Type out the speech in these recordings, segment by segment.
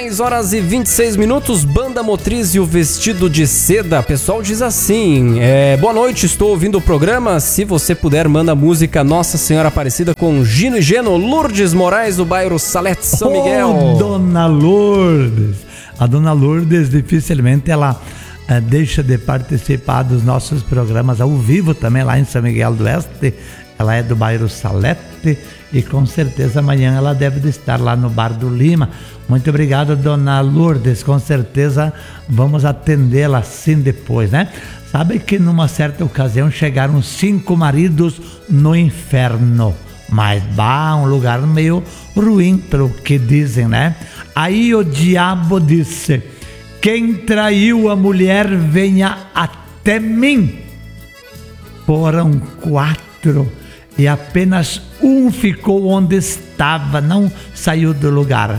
10h26, Banda Motriz e o Vestido de Seda. Pessoal diz assim, boa noite, estou ouvindo o programa, se você puder, manda a música Nossa Senhora Aparecida com Gino e Geno. Lourdes Moraes, do bairro Salete, São Miguel. Dona Lourdes, a Dona Lourdes dificilmente ela deixa de participar dos nossos programas ao vivo também lá em São Miguel do Oeste. Ela é do bairro Salete e com certeza amanhã ela deve de estar lá no Bar do Lima. Muito obrigado, Dona Lourdes, com certeza vamos atendê-la assim depois, né? Sabe que numa certa ocasião chegaram 5 maridos no inferno, mas um lugar meio ruim, pelo que dizem, né? Aí o diabo disse: quem traiu a mulher venha até mim. Foram 4 e apenas um ficou onde estava, não saiu do lugar.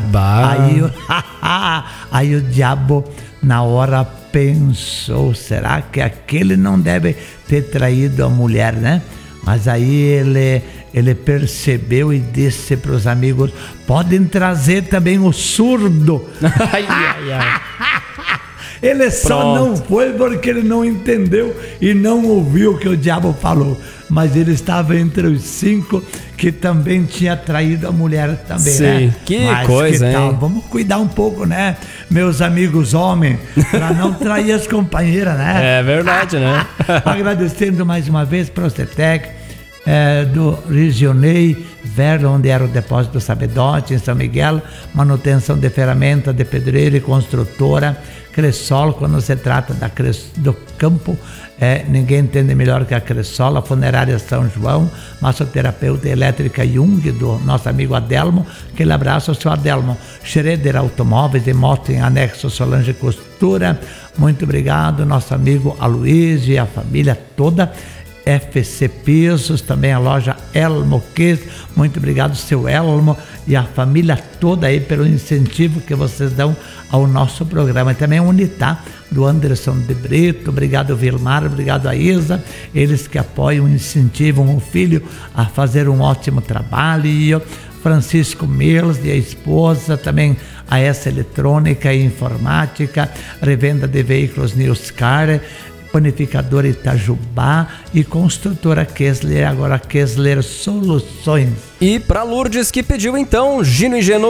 Aí o diabo na hora pensou, será que aquele não deve ter traído a mulher, né? Mas aí ele percebeu e disse para os amigos: podem trazer também o surdo. Ele só não foi porque ele não entendeu e não ouviu o que o diabo falou. Mas ele estava entre os 5 que também tinha traído a mulher também, sim, né? Que mas coisa, que tal? hein? Vamos cuidar um pouco, né, meus amigos homens, para não trair as companheiras, né? É verdade, né? Agradecendo mais uma vez para o CETEC, do Regionei, Verlo, onde era o depósito do Sabedote, em São Miguel, manutenção de ferramenta, de pedreira e construtora, Cressol, quando se trata do campo, ninguém entende melhor que a Cressol, a funerária São João, massoterapeuta elétrica Jung, do nosso amigo Adelmo, aquele abraço ao seu Adelmo. Schroeder Automóveis e Moto em Anexo Solange Costura, muito obrigado, nosso amigo Aloysio e a família toda. FC Pisos, também a loja Elmo Kiss, muito obrigado, seu Elmo e a família toda aí pelo incentivo que vocês dão ao nosso programa. E também a Unitá, do Anderson de Brito, obrigado Vilmar, obrigado a Isa, eles que apoiam, incentivam o filho a fazer um ótimo trabalho. E Francisco Mills e a esposa, também a S Eletrônica e Informática, revenda de veículos Newscar, panificadora Itajubá e construtora Kessler, agora Kessler Soluções. E para Lourdes, que pediu então Gino e Geno